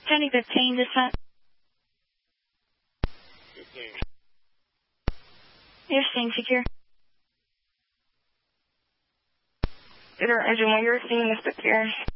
Penny 15, descent. You're seeing secure. Peter, Engine 1, you're seeing the secure.